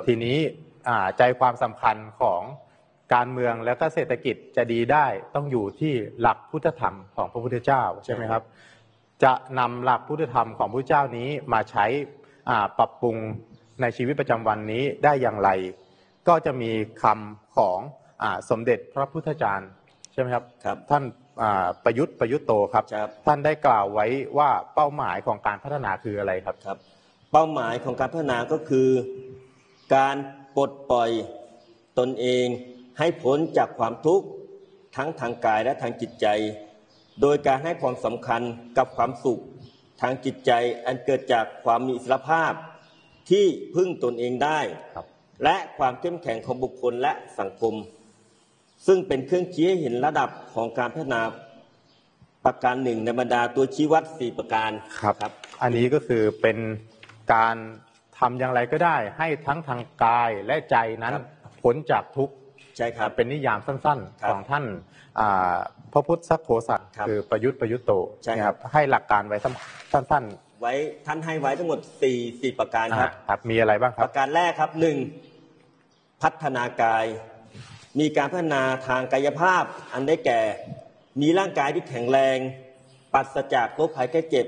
ทีนี้ใจความสำคัญของการเมืองและก็เศรษฐกิจจะดีได้ต้องอยู่ที่หลักพุทธธรรมของพระพุทธเจ้าใช่ไหมครับจะนำหลักพุทธธรรมของพระพุทธเจ้านี้มาใช้ปรับปรุงในชีวิตประจำวันนี้ได้อย่างไรก็จะมีคำของสมเด็จพระพุทธจารย์ใช่ไหมครับท่านประยุทธ์โตครับท่านได้กล่าวไว้ว่าเป้าหมายของการพัฒนาคืออะไรครับเป้าหมายของการพัฒนาก็คือการปลดปล่อยตนเองให้พ้นจากความทุกข์ทั้งทางกายและทางจิตใจโดยการให้ความสำคัญกับความสุขทางจิตใจอันเกิดจากความมีอิสรภาพที่พึ่งตนเองได้และความเข้มแข็งของบุคคลและสังคมซึ่งเป็นเครื่องชี้ให้เห็นระดับของการพัฒนาประการหนึ่งในบรรดาตัวชี้วัด4ประการครับอันนี้ก็คือเป็นการทำอย่างไรก็ได้ให้ทั้งทางกายและใจนั้นพ้นจากทุกข์ใช่ครับเป็นนิยามสั้นๆของท่านพระพุทธโฆษกคือประยุทธ์โตใช่ครับให้หลักการไว้สั้นๆไว้ท่านให้ไว้ทั้งหมด4ประการครับมีอะไรบ้างครับประการแรกครับ1พัฒนากายมีการพัฒนาทางกายภาพอันได้แก่มีร่างกายที่แข็งแรงปราศจากโรคภัยไข้เจ็บ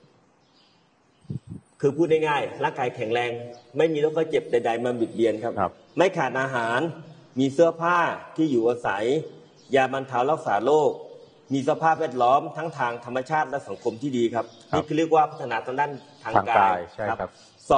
คือพูดง่ายๆร่างกายแข็งแรงไม่มีโรคภัยเจ็บใดๆมาบิดเบียนครับไม่ขาดอาหารมีเสื้อผ้าที่อยู่อาศัยยาบรรเทารักษาโรคมีสภาพแวดล้อมทั้งทางธรรมชาติและสังคมที่ดีครับนี่คือเรียกว่าพัฒนาทางด้านทางกายครับ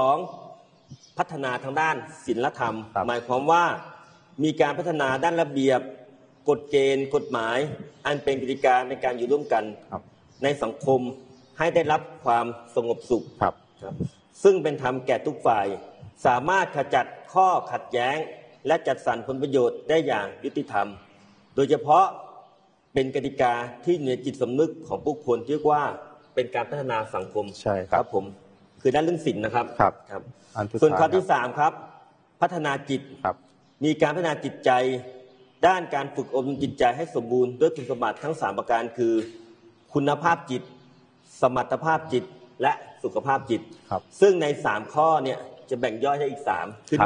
2พัฒนาทางด้านศีลธรรมหมายความว่ามีการพัฒนาด้านระเบียบกฎเกณฑ์กฎหมายอันเป็นกติกาในการอยู่ร่วมกันในสังคมให้ได้รับความสงบสุขซึ่งเป็นธรรมแก่ทุกฝ่ายสามารถขจัดข้อขัดแย้งและจัดสรรผลประโยชน์ได้อย่างยุติธรรมโดยเฉพาะเป็นกติกาที่เหนือจิตสำนึกของผู้คนที่เรียกว่าเป็นการพัฒนาสังคมใช่ครับผมคือด้านเรื่องศีลนะครับส่วนข้อที่3ครับพัฒนาจิตมีการพัฒนาจิตใจด้านการฝึกอบรมจิตใจให้สมบูรณ์ด้วยคุณสมบัติทั้ง3ประการคือคุณภาพจิตสมรรถภาพจิตและสุขภาพจิตซึ่งใน3ข้อเนี่ยจะแบ่งย่อยให้อีก3คือ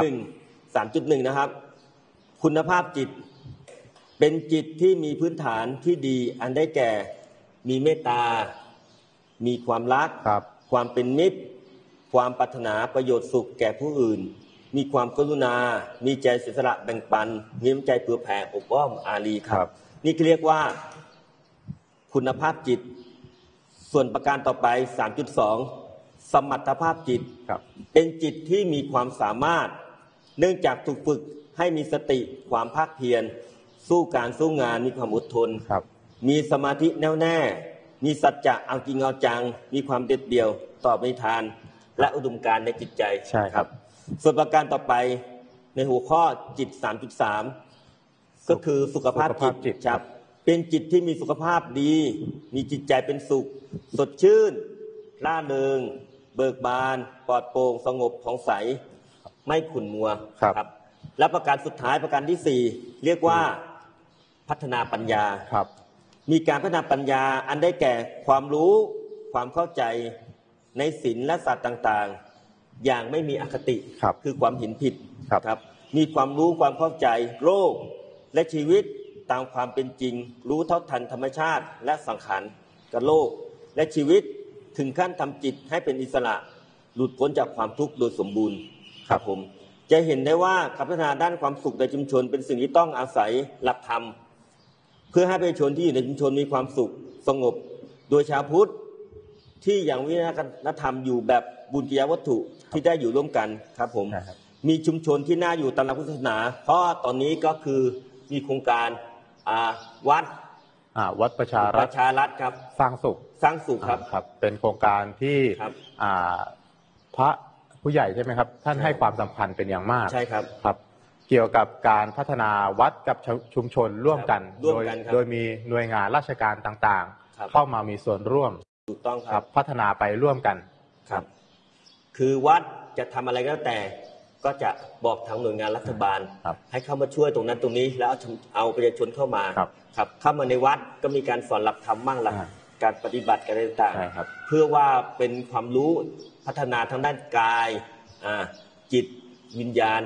3.1นะครับคุณภาพจิตเป็นจิตที่มีพื้นฐานที่ดีอันได้แก่มีเมตตามีความรักความเป็นมิตรความปรารถนาประโยชน์สุขแก่ผู้อื่นมีความกรุณามีใจเสียสละแบ่งปันมีน้ำใจเผื่อแผ่อบอ้อมอารีครับนี่เรียกว่าคุณภาพจิตส่วนประการต่อไป3.2สมรรถภาพจิตเป็นจิตที่มีความสามารถเนื่องจากถูกฝึกให้มีสติความภาคเพียรสู้การสู้งานมีความอดทนมีสมาธิแน่วแน่มีสัจจะเอาจริงเอาจังมีความเด็ดเดี่ยวต่อปณิธานและอุดมการณ์ในจิตใจใช่ครับส่วนประการต่อไปในหัวข้อจิต 3.3 ก็คือสุขภาพจิตครับเป็นจิตที่มีสุขภาพดีมีจิตใจเป็นสุขสดชื่นร่าเริงเบิกบานปลอดโปร่งสงบผ่องใสไม่ขุ่นมัวครับและประการสุดท้ายประการที่4เรียกว่าพัฒนาปัญญามีการพัฒนาปัญญาอันได้แก่ความรู้ความเข้าใจในศีลและศาสตร์ต่างๆอย่างไม่มีอคติคือความเห็นผิดครับมีความรู้ความเข้าใจโลกและชีวิตตามความเป็นจริงรู้เท่าทันธรรมชาติและสังขารกับโลกและชีวิตถึงขั้นทำจิตให้เป็นอิสระหลุดพ้นจากความทุกข์โดยสมบูรณ์ครับผมจะเห็นได้ว่าการพัฒนาด้านความสุขในชุมชนเป็นสิ่งที่ต้องอาศัยหลักธรรมเพื่อให้ประชาชนที่อยู่ในชุมชนมีความสุขสงบโดยชาวพุทธที่ยังวิวัฒนธรรมอยู่แบบบุญกิยวัตถุที่ได้อยู่ร่วมกันครับผมมีชุมชนที่น่าอยู่ตามหลักพุทธศาสนาเพราะตอนนี้ก็คือมีโครงการวัดประชารัฐครับสร้างสุขครับเป็นโครงการที่พระผู้ใหญ่ใช่ไหมครับท่านให้ความสำคัญเป็นอย่างมากใช่ครับเกี่ยวกับการพัฒนาวัดกับชุมชนร่วมกันโดยมีหน่วยงานราชการต่างๆเข้ามามีส่วนร่วมถูกต้องครับพัฒนาไปร่วมกันครับคือวัดจะทำอะไรก็แต่ก็จะบอกทางหน่วยงานรัฐบาลให้เข้ามาช่วยตรงนั้นตรงนี้แล้วเอาประชาชนเข้ามาครับเข้ามาในวัดก็มีการสอนหลักธรรมบ้างหลักการปฏิบัติอะไรต่างๆเพื่อว่าเป็นความรู้พัฒนาทางด้านกายจิตวิญญาณ